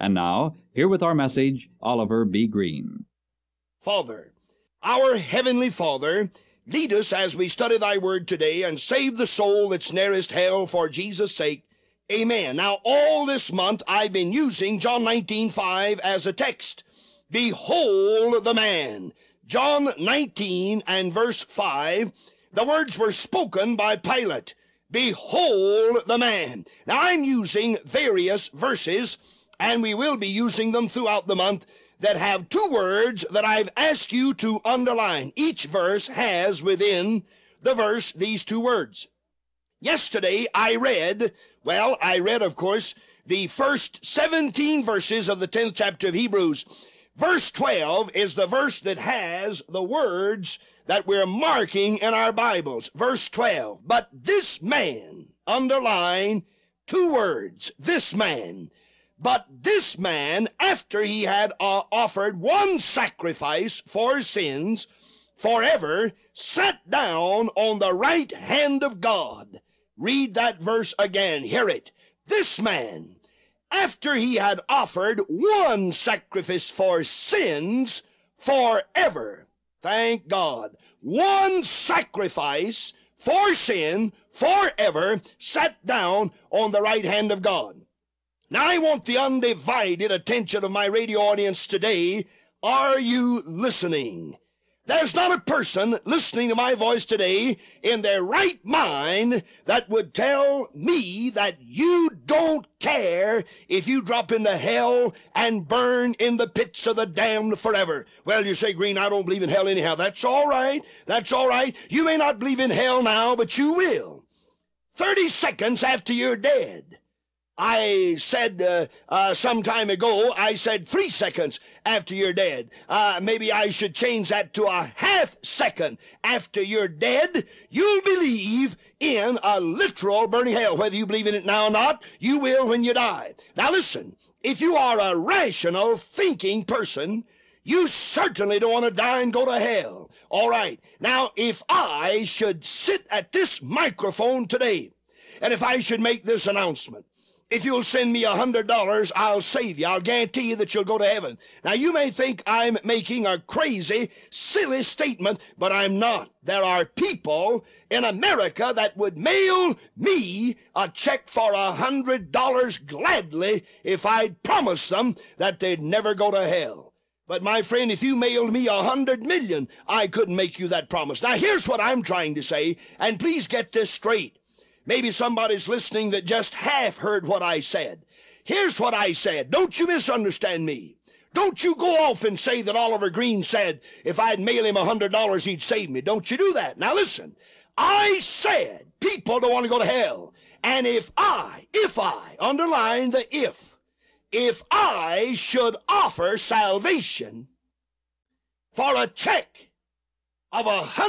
And now, here with our message, Oliver B. Green. Father, our Heavenly Father, lead us as we study Thy Word today and save the soul that's nearest hell for Jesus' sake. Amen. Now, all this month I've been using John 19:5 as a text. Behold the man. John 19 and verse 5, the words were spoken by Pilate. Behold the man. Now, I'm using various verses, and we will be using them throughout the month, that have two words that I've asked you to underline. Each verse has within the verse these two words. Yesterday I read, of course, the first 17 verses of the 10th chapter of Hebrews. Verse 12 is the verse that has the words that we're marking in our Bibles. Verse 12, but this man, underline two words, this man. But this man, after he had offered one sacrifice for sins forever, sat down on the right hand of God. Read that verse again. Hear it. This man, after he had offered one sacrifice for sins forever, thank God, one sacrifice for sin forever, sat down on the right hand of God. Now, I want the undivided attention of my radio audience today. Are you listening? There's not a person listening to my voice today in their right mind that would tell me that you don't care if you drop into hell and burn in the pits of the damned forever. Well, you say, Green, I don't believe in hell anyhow. That's all right. That's all right. You may not believe in hell now, but you will. 30 seconds after you're dead. I said some time ago, I said 3 seconds after you're dead. Maybe I should change that to a half second after you're dead. You'll believe in a literal burning hell. Whether you believe in it now or not, you will when you die. Now listen, if you are a rational thinking person, you certainly don't want to die and go to hell. All right. Now, if I should sit at this microphone today, and if I should make this announcement, if you'll send me $100, I'll save you. I'll guarantee you that you'll go to heaven. Now, you may think I'm making a crazy, silly statement, but I'm not. There are people in America that would mail me a check for $100 gladly if I'd promise them that they'd never go to hell. But my friend, if you mailed me 100 million, I couldn't make you that promise. Now, here's what I'm trying to say, and please get this straight. Maybe somebody's listening that just half heard what I said. Here's what I said. Don't you misunderstand me. Don't you go off and say that Oliver Green said if I'd mail him $100, he'd save me. Don't you do that. Now listen, I said people don't want to go to hell. And if I, underline the if I should offer salvation for a check of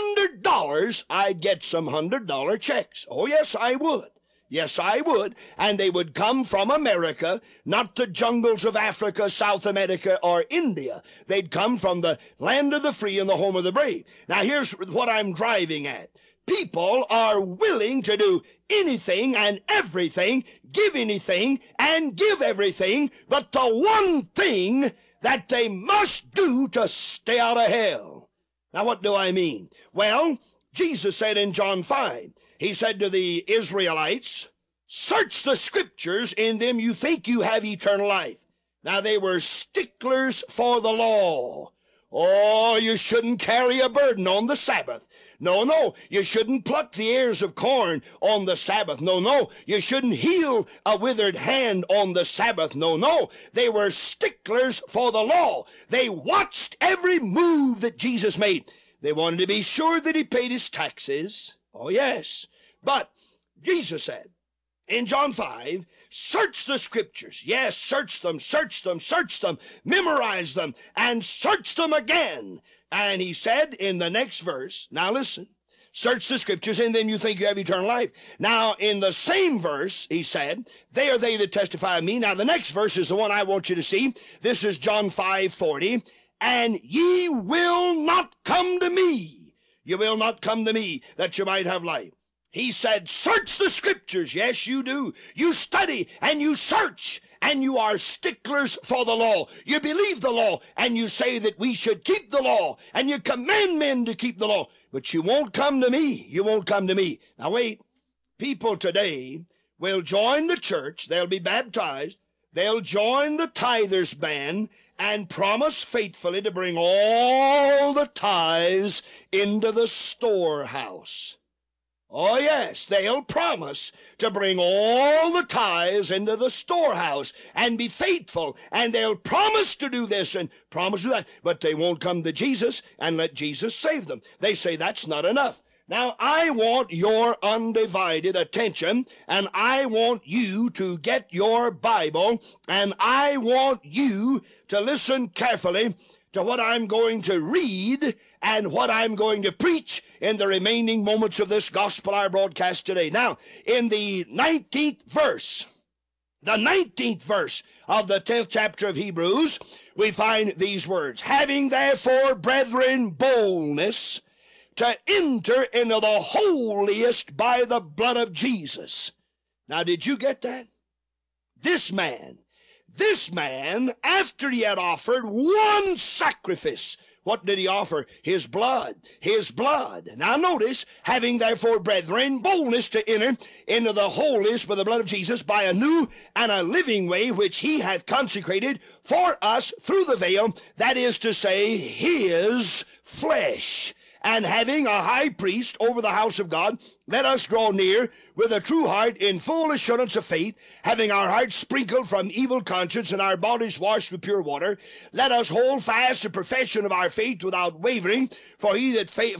$100, I'd get some $100 checks. Oh, yes, I would. Yes, I would. And they would come from America, not the jungles of Africa, South America, or India. They'd come from the land of the free and the home of the brave. Now, here's what I'm driving at. People are willing to do anything and everything, give anything and give everything, but the one thing that they must do to stay out of hell. Now, what do I mean? Well, Jesus said in John 5, he said to the Israelites, search the scriptures, in them you think you have eternal life. Now, they were sticklers for the law. Oh, you shouldn't carry a burden on the Sabbath. No, you shouldn't pluck the ears of corn on the Sabbath. No, you shouldn't heal a withered hand on the Sabbath. No, they were sticklers for the law. They watched every move that Jesus made. They wanted to be sure that he paid his taxes. Oh, yes. But Jesus said in John 5, search the scriptures. Yes, search them, memorize them, and search them again. And he said in the next verse, now listen, search the scriptures, in them you think you have eternal life. Now, in the same verse, he said, they are they that testify of me. Now, the next verse is the one I want you to see. This is John 5:40. And ye will not come to me. You will not come to me that you might have life. He said, search the scriptures. Yes, you do. You study and you search and you are sticklers for the law. You believe the law, and you say that we should keep the law, and you command men to keep the law. But you won't come to me. You won't come to me. Now wait. People today will join the church. They'll be baptized. They'll join the tithers' band and promise faithfully to bring all the tithes into the storehouse. Oh, yes, they'll promise to bring all the tithes into the storehouse and be faithful, and they'll promise to do this and promise to do that, but they won't come to Jesus and let Jesus save them. They say that's not enough. Now, I want your undivided attention, and I want you to get your Bible, and I want you to listen carefully to what I'm going to read and what I'm going to preach in the remaining moments of this gospel hour broadcast today. Now, in the 19th verse of the 10th chapter of Hebrews, we find these words, having therefore, brethren, boldness to enter into the holiest by the blood of Jesus. Now, did you get that? This man, after he had offered one sacrifice, what did he offer? His blood. His blood. Now notice, having therefore, brethren, boldness to enter into the holiest by the blood of Jesus, by a new and a living way, which he hath consecrated for us through the veil, that is to say, his flesh. And having a high priest over the house of God, let us draw near with a true heart in full assurance of faith, having our hearts sprinkled from evil conscience and our bodies washed with pure water. Let us hold fast the profession of our faith without wavering, for he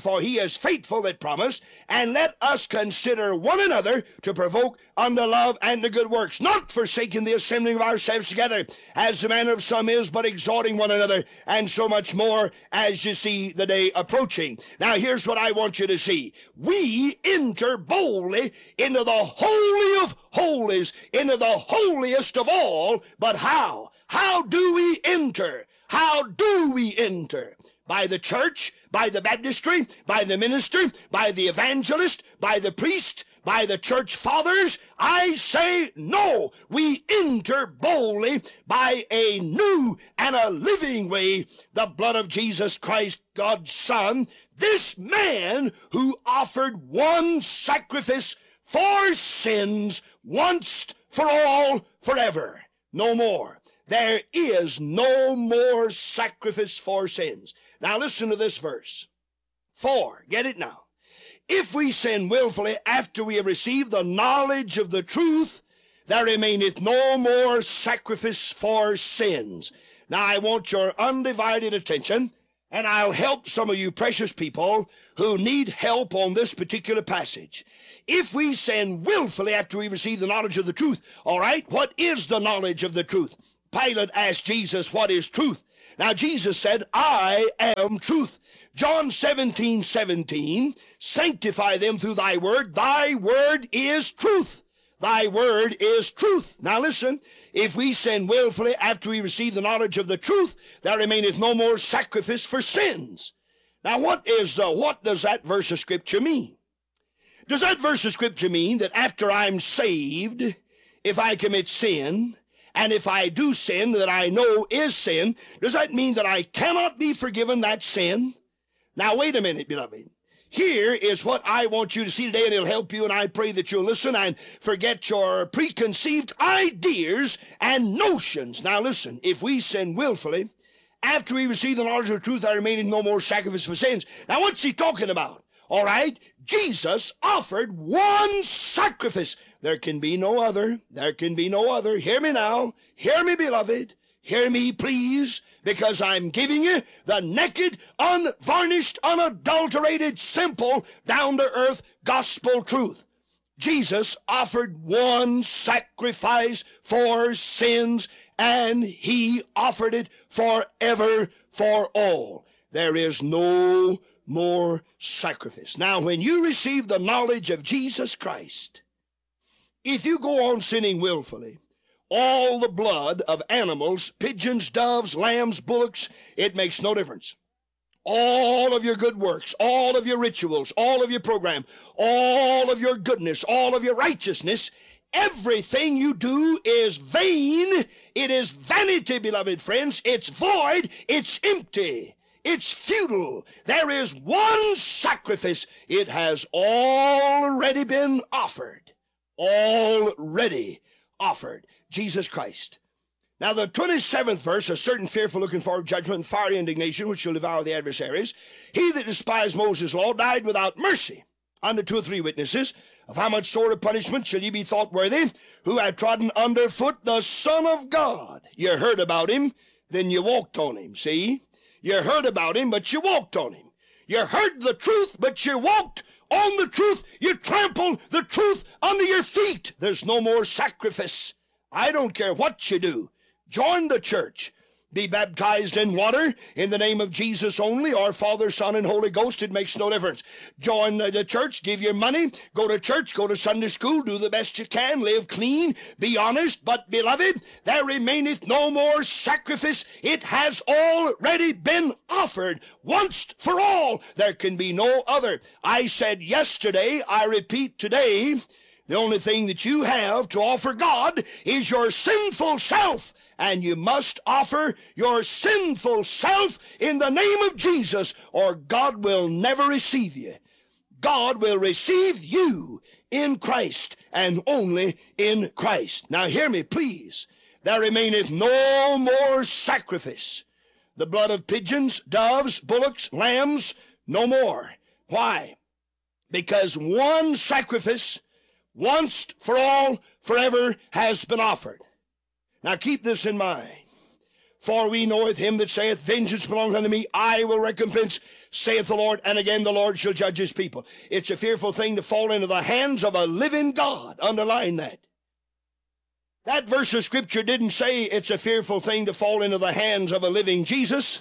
is faithful that promised. And let us consider one another to provoke unto love and to good works, not forsaking the assembling of ourselves together, as the manner of some is, but exhorting one another, and so much more as you see the day approaching. Now here's what I want you to see. We enter boldly into the Holy of Holies, into the holiest of all. But how? How do we enter? How do we enter? By the church, by the baptistry, by the minister, by the evangelist, by the priest, by the church fathers? I say no. We enter boldly by a new and a living way, the blood of Jesus Christ, God's Son. This man who offered one sacrifice for sins once for all, forever. No more. There is no more sacrifice for sins. Now listen to this verse. For, get it now. If we sin willfully after we have received the knowledge of the truth, there remaineth no more sacrifice for sins. Now I want your undivided attention, and I'll help some of you precious people who need help on this particular passage. If we sin willfully after we receive the knowledge of the truth, all right, what is the knowledge of the truth? Pilate asked Jesus, what is truth? Now Jesus said, I am truth. John 17:17, sanctify them through thy word. Thy word is truth. Thy word is truth. Now listen, if we sin willfully after we receive the knowledge of the truth, there remaineth no more sacrifice for sins. Now what does that verse of Scripture mean? Does that verse of Scripture mean that after I'm saved, if I commit sin, and if I do sin that I know is sin, does that mean that I cannot be forgiven that sin? Now wait a minute, beloved. Here is what I want you to see today, and it'll help you, and I pray that you'll listen and forget your preconceived ideas and notions. Now listen, if we sin willfully, after we receive the knowledge of the truth, there remaineth no more sacrifice for sins. Now what's he talking about? All right, Jesus offered one sacrifice. There can be no other. There can be no other. Hear me now. Hear me, beloved. Hear me, please, because I'm giving you the naked, unvarnished, unadulterated, simple, down-to-earth gospel truth. Jesus offered one sacrifice for sins, and he offered it forever for all. There is no more sacrifice. Now, when you receive the knowledge of Jesus Christ, if you go on sinning willfully, all the blood of animals, pigeons, doves, lambs, bullocks, it makes no difference. All of your good works, all of your rituals, all of your program, all of your goodness, all of your righteousness, everything you do is vain. It is vanity, beloved friends. It's void. It's empty. It's futile. There is one sacrifice. It has already been offered. Already offered. Jesus Christ. Now the 27th verse, a certain fearful looking for judgment and fiery indignation which shall devour the adversaries. He that despised Moses' law died without mercy under 2 or 3 witnesses. Of how much sort of punishment shall ye be thought worthy, who have trodden under foot the Son of God? You heard about him, then you walked on him, see? You heard about him, but you walked on him. You heard the truth, but you walked on the truth. You trampled the truth under your feet. There's no more sacrifice. I don't care what you do. Join the church. Be baptized in water in the name of Jesus only, or Father, Son, and Holy Ghost. It makes no difference. Join the church. Give your money. Go to church. Go to Sunday school. Do the best you can. Live clean. Be honest. But, beloved, there remaineth no more sacrifice. It has already been offered once for all. There can be no other. I said yesterday, I repeat today, the only thing that you have to offer God is your sinful self. And you must offer your sinful self in the name of Jesus, or God will never receive you. God will receive you in Christ, and only in Christ. Now hear me, please. There remaineth no more sacrifice. The blood of pigeons, doves, bullocks, lambs, no more. Why? Because one sacrifice, once for all, forever, has been offered. Now keep this in mind. For we knoweth him that saith, vengeance belongeth unto me, I will recompense, saith the Lord, and again the Lord shall judge his people. It's a fearful thing to fall into the hands of a living God. Underline that. That verse of Scripture didn't say it's a fearful thing to fall into the hands of a living Jesus.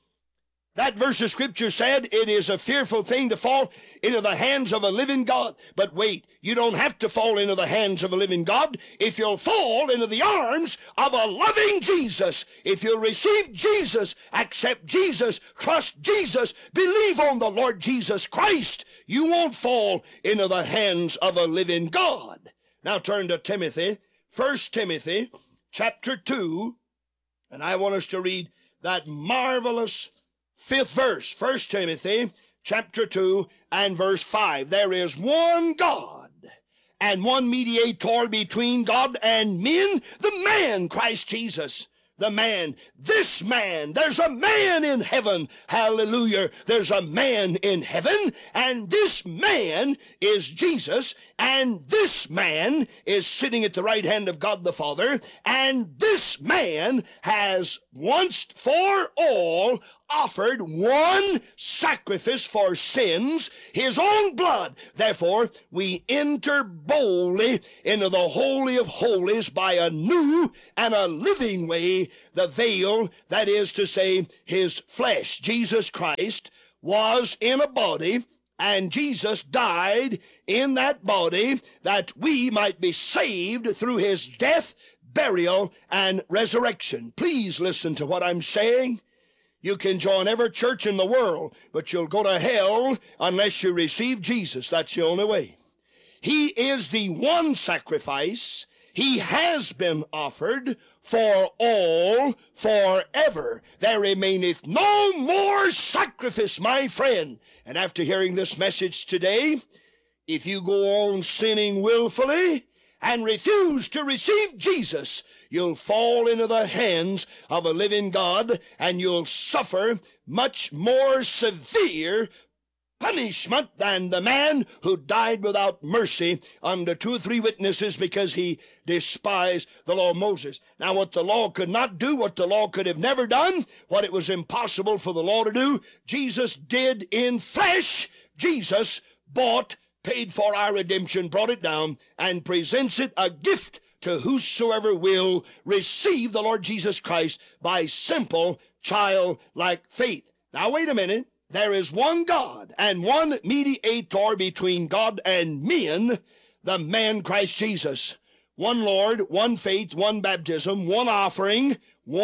That verse of Scripture said it is a fearful thing to fall into the hands of a living God. But wait, you don't have to fall into the hands of a living God if you'll fall into the arms of a loving Jesus. If you'll receive Jesus, accept Jesus, trust Jesus, believe on the Lord Jesus Christ, you won't fall into the hands of a living God. Now turn to Timothy, 1 Timothy chapter 2, and I want us to read that marvelous 5th verse, 1 Timothy chapter 2 and verse 5. There is one God and one mediator between God and men, the man, Christ Jesus. The man, this man, there's a man in heaven. Hallelujah. There's a man in heaven, and this man is Jesus, and this man is sitting at the right hand of God the Father, and this man has once for all offered one sacrifice for sins, his own blood. Therefore, we enter boldly into the Holy of Holies by a new and a living way, the veil, that is to say, his flesh. Jesus Christ was in a body, and Jesus died in that body that we might be saved through his death, burial, and resurrection. Please listen to what I'm saying. You can join every church in the world, but you'll go to hell unless you receive Jesus. That's the only way. He is the one sacrifice. He has been offered for all forever. There remaineth no more sacrifice, my friend. And after hearing this message today, if you go on sinning willfully and refuse to receive Jesus, you'll fall into the hands of a living God, and you'll suffer much more severe punishment than the man who died without mercy under 2 or 3 witnesses because he despised the law of Moses. Now, what the law could not do, what the law could have never done, what it was impossible for the law to do, Jesus did in flesh. Jesus bought, paid for our redemption, brought it down, and presents it a gift to whosoever will receive the Lord Jesus Christ by simple childlike faith. Now, wait a minute. There is one God and one mediator between God and men, the man Christ Jesus. One Lord, one faith, one baptism, one offering,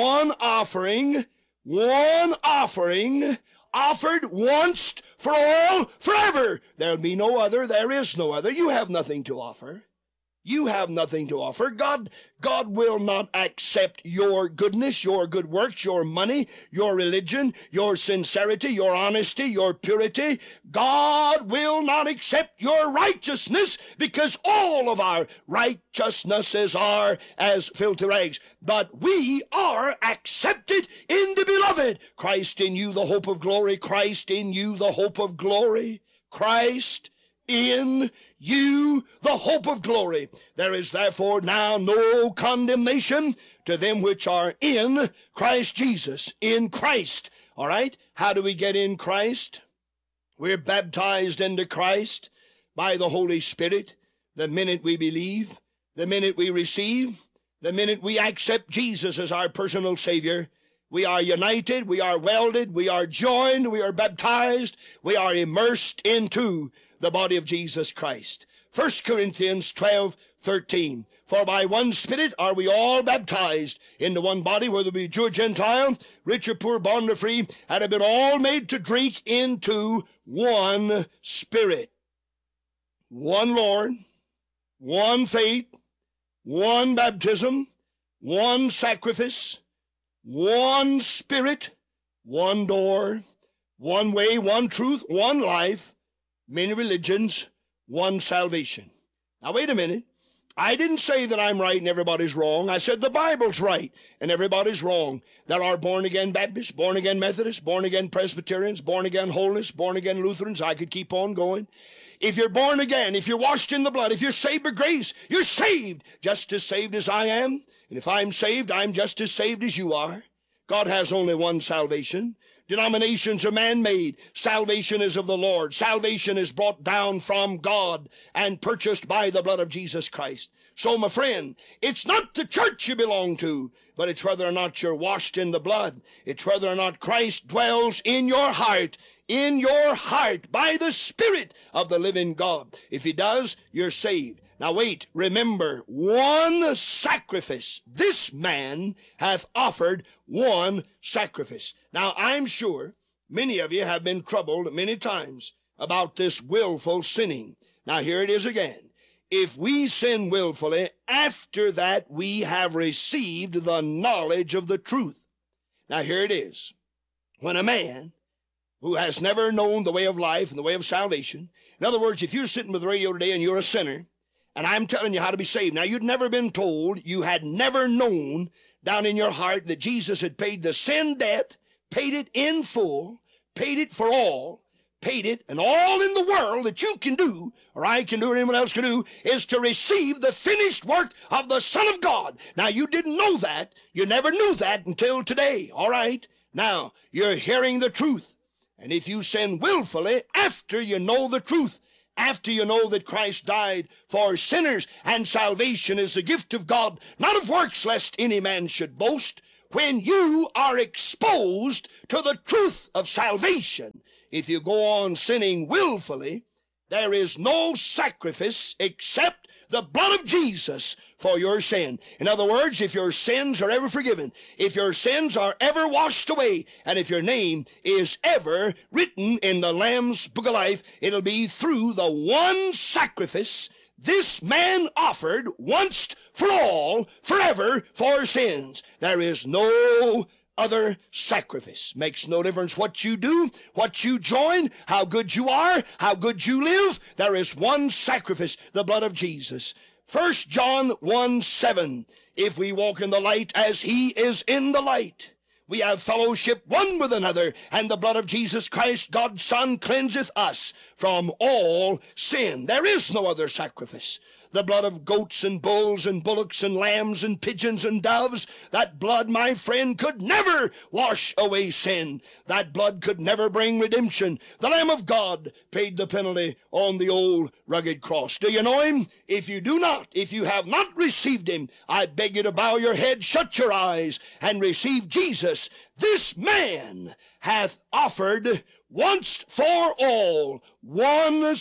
offered once for all, forever. There'll be no other. There is no other. You have nothing to offer. You have nothing to offer. God will not accept your goodness, your good works, your money, your religion, your sincerity, your honesty, your purity. God will not accept your righteousness, because all of our righteousnesses are as filthy rags. But we are accepted in the beloved. Christ in you, the hope of glory. Christ in you, the hope of glory. Christ in you, the hope of glory. There is therefore now no condemnation to them which are in Christ Jesus, in Christ. All right? How do we get in Christ? We're baptized into Christ by the Holy Spirit the minute we believe, the minute we receive, the minute we accept Jesus as our personal Savior. We are united, we are welded, we are joined, we are baptized, we are immersed into the body of Jesus Christ. 1 Corinthians 12:13. For by one Spirit are we all baptized into one body, whether we be Jew or Gentile, rich or poor, bond or free, and have been all made to drink into one Spirit. One Lord, one faith, one baptism, one sacrifice, one Spirit, one door, one way, one truth, one life, many religions, one salvation. Now wait a minute. I didn't say that I'm right and everybody's wrong. I said the Bible's right and everybody's wrong. There are born-again Baptists, born-again Methodists, born-again Presbyterians, born-again Holiness, born-again Lutherans. I could keep on going. If you're born again, if you're washed in the blood, if you're saved by grace, you're saved, just as saved as I am. And if I'm saved, I'm just as saved as you are. God has only one salvation. Denominations are man-made. Salvation is of the Lord. Salvation is brought down from God and purchased by the blood of Jesus Christ. So, my friend, it's not the church you belong to, but it's whether or not you're washed in the blood. It's whether or not Christ dwells in your heart by the Spirit of the living God. If he does, you're saved. Now wait, remember, one sacrifice. This man hath offered one sacrifice. Now I'm sure many of you have been troubled many times about this willful sinning. Now here it is again. If we sin willfully, after that we have received the knowledge of the truth. Now here it is. When a man who has never known the way of life and the way of salvation, in other words, if you're sitting with the radio today and you're a sinner, and I'm telling you how to be saved. Now, you'd never been told, you had never known down in your heart that Jesus had paid the sin debt, paid it in full, paid it for all, paid it, and all in the world that you can do, or I can do, or anyone else can do, is to receive the finished work of the Son of God. Now, you didn't know that. You never knew that until today, all right? Now, you're hearing the truth. And if you sin willfully, after you know the truth, after you know that Christ died for sinners and salvation is the gift of God, not of works, lest any man should boast, when you are exposed to the truth of salvation, if you go on sinning willfully, there is no sacrifice except the blood of Jesus for your sin. In other words, if your sins are ever forgiven, if your sins are ever washed away, and if your name is ever written in the Lamb's Book of Life, it'll be through the one sacrifice this man offered once for all, forever, for sins. There is no other sacrifice. Makes no difference what you do, what you join, how good you are, how good you live. There is one sacrifice, the blood of Jesus. 1 John 1:7. If we walk in the light as he is in the light, we have fellowship one with another, and the blood of Jesus Christ, God's Son, cleanseth us from all sin. There is no other sacrifice. The blood of goats and bulls and bullocks and lambs and pigeons and doves, that blood, my friend, could never wash away sin. That blood could never bring redemption. The Lamb of God paid the penalty on the old rugged cross. Do you know him? If you do not, if you have not received him, I beg you to bow your head, shut your eyes, and receive Jesus. This man hath offered once for all one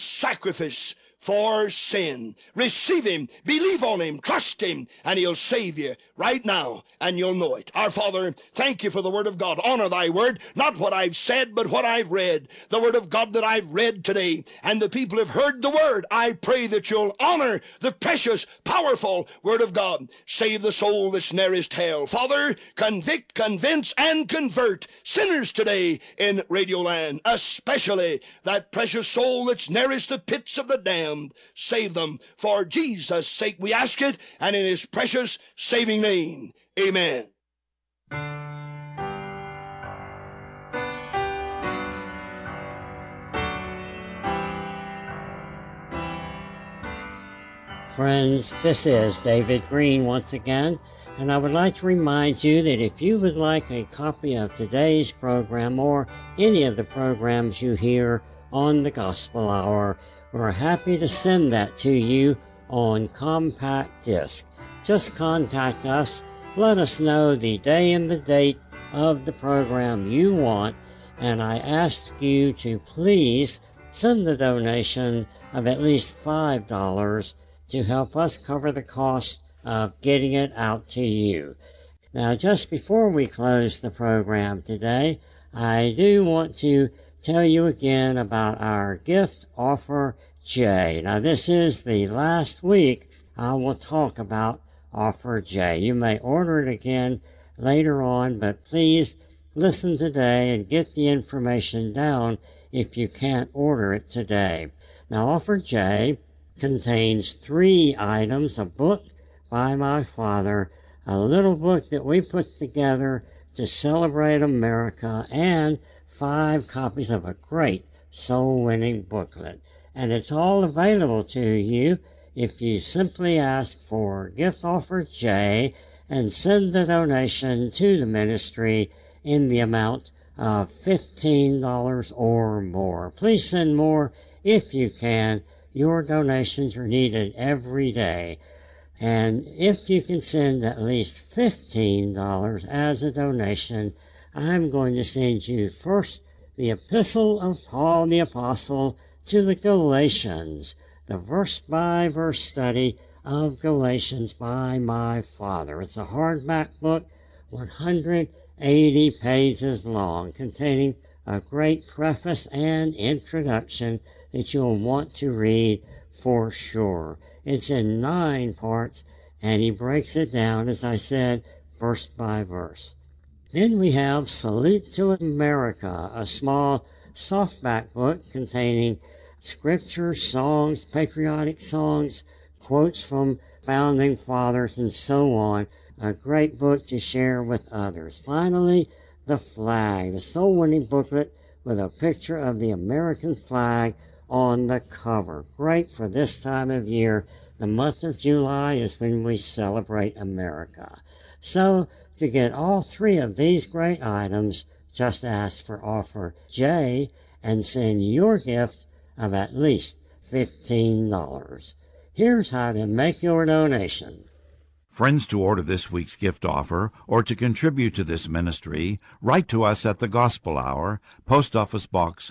sacrifice for sin. Receive him, believe on him, trust him, and he'll save you right now, and you'll know it. Our Father, thank you for the Word of God. Honor thy Word, not what I've said, but what I've read. The Word of God that I've read today, and the people have heard the Word. I pray that you'll honor the precious, powerful Word of God. Save the soul that's nearest hell. Father, convict, convince, and convert sinners today in Radioland, especially that precious soul that's nearest the pits of the damned. Save them. For Jesus' sake we ask it, and in his precious saving name. Amen. Friends, this is David Green once again, and I would like to remind you that if you would like a copy of today's program or any of the programs you hear on the Gospel Hour, we're happy to send that to you on compact disc. Just contact us, let us know the day and the date of the program you want, and I ask you to please send a donation of at least $5 to help us cover the cost of getting it out to you. Now, just before we close the program today, I do want to tell you again about our gift offer J. Now, this is the last week I will talk about Offer J. You may order it again later on, but please listen today and get the information down if you can't order it today. Now, Offer J contains 3 items: a book by my father, a little book that we put together to celebrate America, and 5 copies of a great soul-winning booklet. And it's all available to you if you simply ask for Gift Offer J and send a donation to the ministry in the amount of $15 or more. Please send more if you can. Your donations are needed every day. And if you can send at least $15 as a donation, I'm going to send you first the Epistle of Paul the Apostle to the Galatians, the verse-by-verse study of Galatians by my father. It's a hardback book, 180 pages long, containing a great preface and introduction that you'll want to read for sure. It's in 9 parts, and he breaks it down, as I said, verse by verse. Then we have Salute to America, a small softback book containing scripture, songs, patriotic songs, quotes from founding fathers, and so on. A great book to share with others. Finally, The Flag, the soul-winning booklet with a picture of the American flag on the cover. Great for this time of year. The month of July is when we celebrate America. So, to get all 3 of these great items, just ask for Offer J and send your gift of at least $15. Here's how to make your donation. Friends, to order this week's gift offer or to contribute to this ministry, write to us at the Gospel Hour, Post Office Box